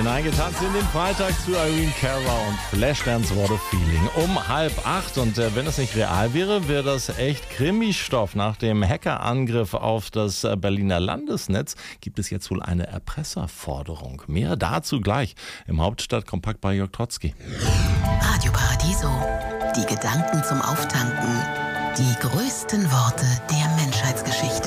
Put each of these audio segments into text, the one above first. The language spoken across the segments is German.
Hineingetanzt in den Freitag zu Irene Cara und Flashdance What a Feeling um 7:30. Und wenn es nicht real wäre, wäre das echt Krimi-Stoff. Nach dem Hackerangriff auf das Berliner Landesnetz gibt es jetzt wohl eine Erpresserforderung. Mehr dazu gleich im Hauptstadtkompakt bei Jörg Trotzki. Radio Paradiso. Die Gedanken zum Auftanken. Die größten Worte der Menschheitsgeschichte.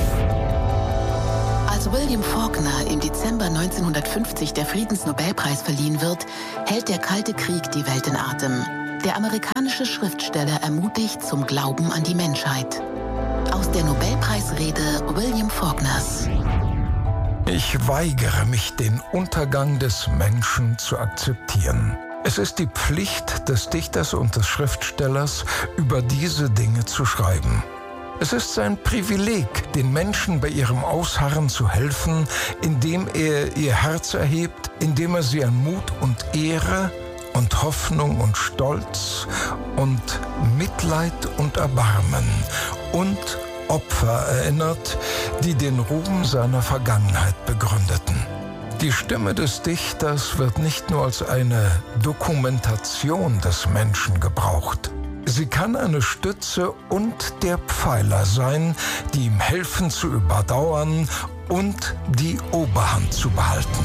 Als William Faulkner im Dezember 1950 der Friedensnobelpreis verliehen wird, hält der Kalte Krieg die Welt in Atem. Der amerikanische Schriftsteller ermutigt zum Glauben an die Menschheit. Aus der Nobelpreisrede William Faulkners. Ich weigere mich, den Untergang des Menschen zu akzeptieren. Es ist die Pflicht des Dichters und des Schriftstellers, über diese Dinge zu schreiben. Es ist sein Privileg, den Menschen bei ihrem Ausharren zu helfen, indem er ihr Herz erhebt, indem er sie an Mut und Ehre und Hoffnung und Stolz und Mitleid und Erbarmen und Opfer erinnert, die den Ruhm seiner Vergangenheit begründeten. Die Stimme des Dichters wird nicht nur als eine Dokumentation des Menschen gebraucht. Sie kann eine Stütze und der Pfeiler sein, die ihm helfen zu überdauern und die Oberhand zu behalten.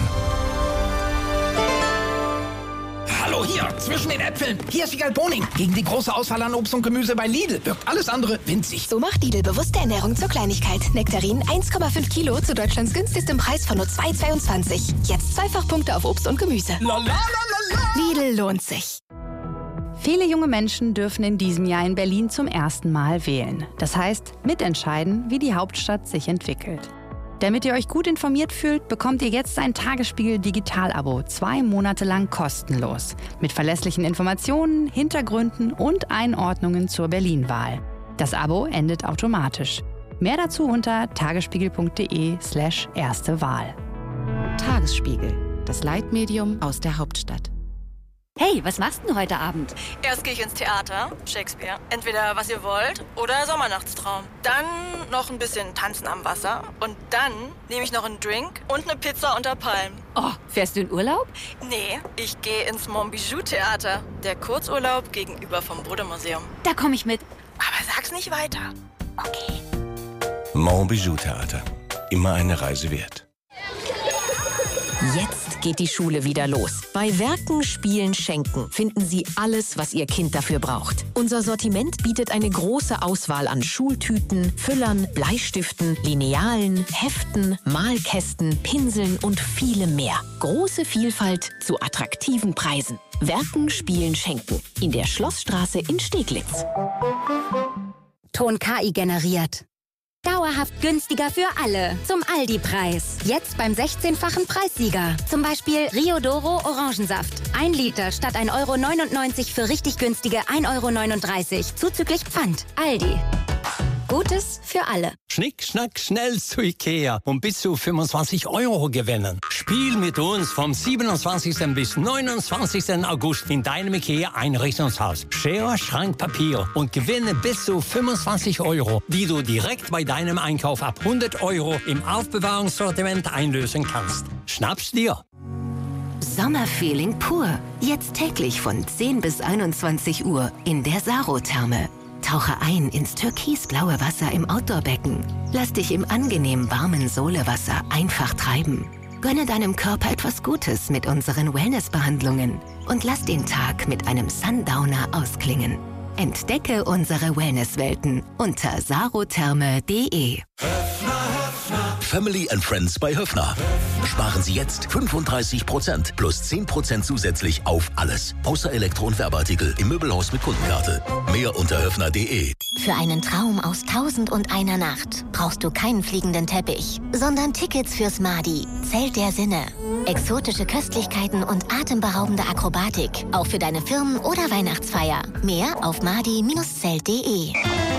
Hallo hier, zwischen den Äpfeln. Hier ist Wiegald Boning. Gegen die große Auswahl an Obst und Gemüse bei Lidl wirkt alles andere winzig. So macht Lidl bewusste Ernährung zur Kleinigkeit. Nektarinen 1,5 Kilo zu Deutschlands günstigstem Preis von nur 2,22. Jetzt Zweifachpunkte auf Obst und Gemüse. Lidl lohnt sich. Viele junge Menschen dürfen in diesem Jahr in Berlin zum ersten Mal wählen. Das heißt, mitentscheiden, wie die Hauptstadt sich entwickelt. Damit ihr euch gut informiert fühlt, bekommt ihr jetzt ein Tagesspiegel Digital-Abo 2 Monate lang kostenlos. Mit verlässlichen Informationen, Hintergründen und Einordnungen zur Berlin-Wahl. Das Abo endet automatisch. Mehr dazu unter tagesspiegel.de/erste Wahl. Tagesspiegel, das Leitmedium aus der Hauptstadt. Hey, was machst du heute Abend? Erst gehe ich ins Theater, Shakespeare. Entweder Was ihr wollt oder Sommernachtstraum. Dann noch ein bisschen Tanzen am Wasser. Und dann nehme ich noch einen Drink und eine Pizza unter Palmen. Oh, fährst du in Urlaub? Nee, ich gehe ins Montbijou-Theater. Der Kurzurlaub gegenüber vom Bode-Museum. Da komme ich mit. Aber sag's nicht weiter. Okay. Montbijou-Theater. Immer eine Reise wert. Jetzt geht die Schule wieder los. Bei Werken, Spielen, Schenken finden Sie alles, was Ihr Kind dafür braucht. Unser Sortiment bietet eine große Auswahl an Schultüten, Füllern, Bleistiften, Linealen, Heften, Malkästen, Pinseln und vielem mehr. Große Vielfalt zu attraktiven Preisen. Werken, Spielen, Schenken. In der Schlossstraße in Steglitz. Ton KI generiert. Dauerhaft günstiger für alle. Zum Aldi-Preis. Jetzt beim 16-fachen Preissieger. Zum Beispiel Rio Doro Orangensaft. 1 Liter statt 1,99 € für richtig günstige 1,39 € zuzüglich Pfand. Aldi. Gutes für alle. Schnick, schnack, schnell zu Ikea und bis zu 25 € gewinnen. Spiel mit uns vom 27. bis 29. August in deinem Ikea-Einrichtungshaus. Schere, Schrank, Papier und gewinne bis zu 25 €, die du direkt bei deinem Einkauf ab 100 € im Aufbewahrungssortiment einlösen kannst. Schnapp's dir! Sommerfeeling pur. Jetzt täglich von 10 bis 21 Uhr in der Sarotherme. Tauche ein ins türkisblaue Wasser im Outdoorbecken. Lass dich im angenehm warmen Solewasser einfach treiben. Gönne deinem Körper etwas Gutes mit unseren Wellnessbehandlungen und lass den Tag mit einem Sundowner ausklingen. Entdecke unsere Wellnesswelten unter sarotherme.de. Family and Friends bei Höffner. Sparen Sie jetzt 35% plus 10% zusätzlich auf alles. Außer Elektro- und Werbeartikel im Möbelhaus mit Kundenkarte. Mehr unter höffner.de. Für einen Traum aus 1001 Nacht brauchst du keinen fliegenden Teppich, sondern Tickets fürs Madi, Zelt der Sinne. Exotische Köstlichkeiten und atemberaubende Akrobatik, auch für deine Firmen- oder Weihnachtsfeier. Mehr auf madi-zelt.de.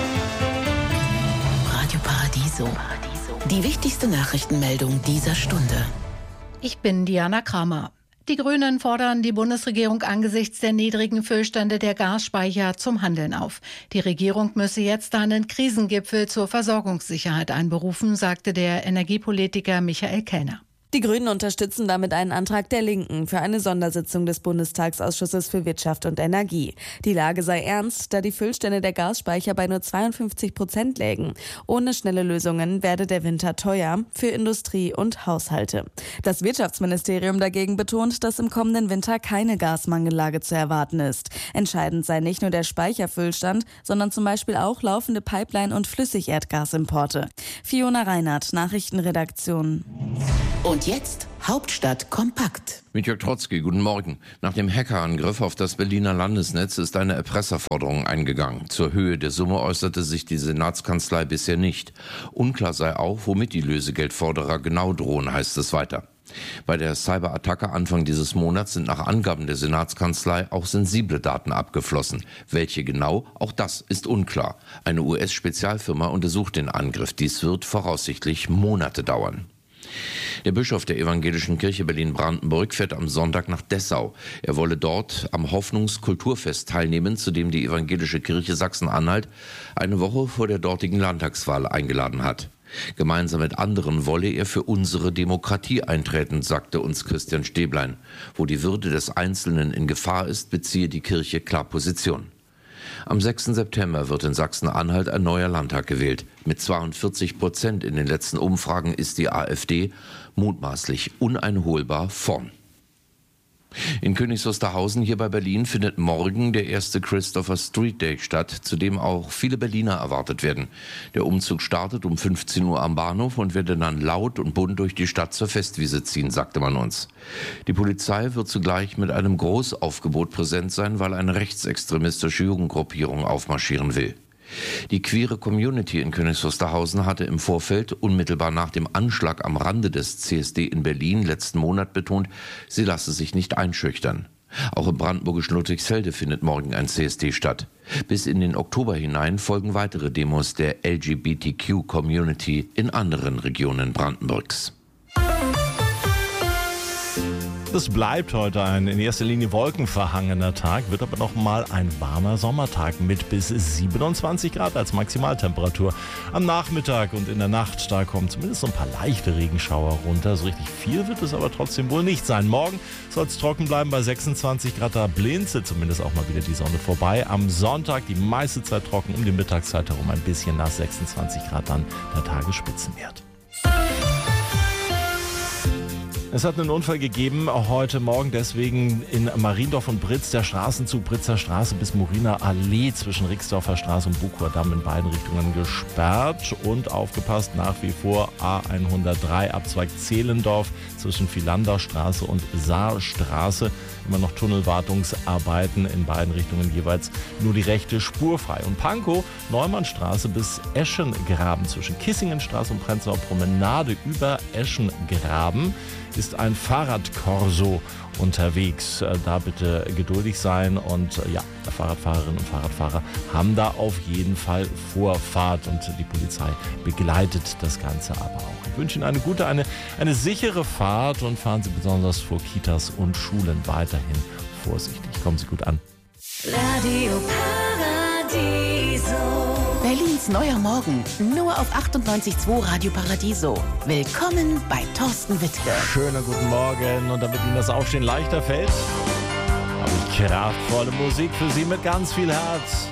Radio Paradiso. Die wichtigste Nachrichtenmeldung dieser Stunde. Ich bin Diana Kramer. Die Grünen fordern die Bundesregierung angesichts der niedrigen Füllstände der Gasspeicher zum Handeln auf. Die Regierung müsse jetzt einen Krisengipfel zur Versorgungssicherheit einberufen, sagte der Energiepolitiker Michael Kellner. Die Grünen unterstützen damit einen Antrag der Linken für eine Sondersitzung des Bundestagsausschusses für Wirtschaft und Energie. Die Lage sei ernst, da die Füllstände der Gasspeicher bei nur 52% lägen. Ohne schnelle Lösungen werde der Winter teuer für Industrie und Haushalte. Das Wirtschaftsministerium dagegen betont, dass im kommenden Winter keine Gasmangellage zu erwarten ist. Entscheidend sei nicht nur der Speicherfüllstand, sondern zum Beispiel auch laufende Pipeline- und Flüssigerdgasimporte. Fiona Reinhardt, Nachrichtenredaktion. Und jetzt Hauptstadt kompakt. Mit Jörg Trotzki, guten Morgen. Nach dem Hackerangriff auf das Berliner Landesnetz ist eine Erpresserforderung eingegangen. Zur Höhe der Summe äußerte sich die Senatskanzlei bisher nicht. Unklar sei auch, womit die Lösegeldforderer genau drohen, heißt es weiter. Bei der Cyberattacke Anfang dieses Monats sind nach Angaben der Senatskanzlei auch sensible Daten abgeflossen. Welche genau? Auch das ist unklar. Eine US-Spezialfirma untersucht den Angriff. Dies wird voraussichtlich Monate dauern. Der Bischof der Evangelischen Kirche Berlin-Brandenburg fährt am Sonntag nach Dessau. Er wolle dort am Hoffnungskulturfest teilnehmen, zu dem die Evangelische Kirche Sachsen-Anhalt eine Woche vor der dortigen Landtagswahl eingeladen hat. Gemeinsam mit anderen wolle er für unsere Demokratie eintreten, sagte uns Christian Stäblein. Wo die Würde des Einzelnen in Gefahr ist, beziehe die Kirche klar Position. Am 6. September wird in Sachsen-Anhalt ein neuer Landtag gewählt. Mit 42% in den letzten Umfragen ist die AfD mutmaßlich uneinholbar vorn. In Königs Wusterhausen hier bei Berlin findet morgen der erste Christopher Street Day statt, zu dem auch viele Berliner erwartet werden. Der Umzug startet um 15 Uhr am Bahnhof und wird dann laut und bunt durch die Stadt zur Festwiese ziehen, sagte man uns. Die Polizei wird zugleich mit einem Großaufgebot präsent sein, weil eine rechtsextremistische Jugendgruppierung aufmarschieren will. Die queere Community in Königs Wusterhausen hatte im Vorfeld, unmittelbar nach dem Anschlag am Rande des CSD in Berlin letzten Monat betont, sie lasse sich nicht einschüchtern. Auch im brandenburgischen Ludwigsfelde findet morgen ein CSD statt. Bis in den Oktober hinein folgen weitere Demos der LGBTQ-Community in anderen Regionen Brandenburgs. Es bleibt heute ein in erster Linie wolkenverhangener Tag, wird aber noch mal ein warmer Sommertag mit bis 27 Grad als Maximaltemperatur. Am Nachmittag und in der Nacht, da kommen zumindest so ein paar leichte Regenschauer runter. So richtig viel wird es aber trotzdem wohl nicht sein. Morgen soll es trocken bleiben bei 26 Grad, da blinzelt zumindest auch mal wieder die Sonne vorbei. Am Sonntag die meiste Zeit trocken, um die Mittagszeit herum ein bisschen nass, 26 Grad dann der Tagesspitzenwert. Es hat einen Unfall gegeben heute Morgen, deswegen in Mariendorf und Britz der Straßenzug Britzer Straße bis Muriner Allee zwischen Rixdorfer Straße und Buchwer Damm in beiden Richtungen gesperrt und aufgepasst nach wie vor A103 Abzweig Zehlendorf zwischen Philander Straße und Saarstraße. Immer noch Tunnelwartungsarbeiten in beiden Richtungen, jeweils nur die rechte Spur frei. Und Pankow, Neumannstraße bis Eschengraben zwischen Kissingenstraße und Prenzlauer Promenade über Eschengraben ist ein Fahrradkorso unterwegs. Da bitte geduldig sein und ja, Fahrradfahrerinnen und Fahrradfahrer haben da auf jeden Fall Vorfahrt und die Polizei begleitet das Ganze aber auch. Ich wünsche Ihnen eine gute, eine sichere Fahrt und fahren Sie besonders vor Kitas und Schulen weiterhin vorsichtig. Kommen Sie gut an. Radio Paradiso. Berlins neuer Morgen, nur auf 98.2 Radio Paradiso. Willkommen bei Thorsten Wittke. Schönen guten Morgen und damit Ihnen das Aufstehen leichter fällt, habe ich kraftvolle Musik für Sie mit ganz viel Herz.